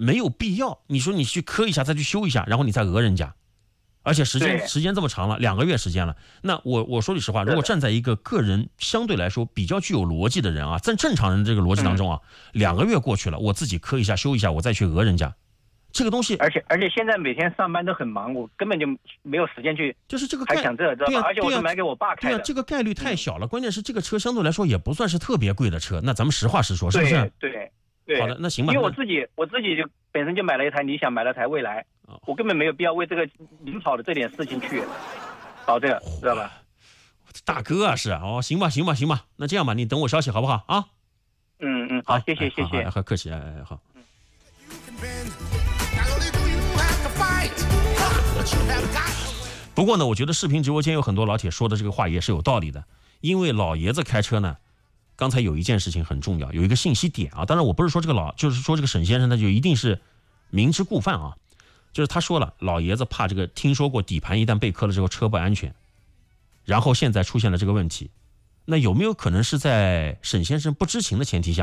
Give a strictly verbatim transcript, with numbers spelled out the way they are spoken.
没有必要。你说你去磕一下，再去修一下，然后你再讹人家，而且时间时间这么长了，两个月时间了。那我我说句实话，如果站在一个个人相对来说比较具有逻辑的人啊，在正常人这个逻辑当中啊，嗯、两个月过去了，我自己磕一下修一下，我再去讹人家。这个东西， 而且而且现在每天上班都很忙，我根本就没有时间去， 就是这个概还想这知道吧？ 啊、 而且我是买给我爸开的， 对啊，这个概率太小了。嗯、关键是这个车相对来说也不算是特别贵的车，那咱们实话实说，是不是？ 对对对。 好的，那行吧。 因为我自己我自己就本身就买了一台理想，买了台蔚来，哦、我根本没有必要为这个领跑的这点事情去搞这个，知道吧？ 大哥啊，是哦，行吧行吧行吧，那这样吧，你等我消息好不好啊？ 嗯嗯，好，谢谢谢谢， 好客气，哎哎好。不过呢，我觉得视频直播间有很多老铁说的这个话也是有道理的，因为老爷子开车呢，刚才有一件事情很重要，有一个信息点啊。当然我不是说这个老，就是说这个沈先生他就一定是明知故犯啊，就是他说了，老爷子怕这个，听说过底盘一旦被磕了之后车不安全，然后现在出现了这个问题，那有没有可能是在沈先生不知情的前提下？